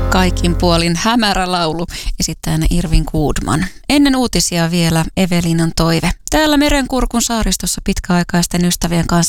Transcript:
Kaikin puolin hämärä laulu, esittäjänä Irvin Goodman. Ennen uutisia vielä Evelinan toive. Täällä Merenkurkun saaristossa pitkäaikaisten ystävien kanssa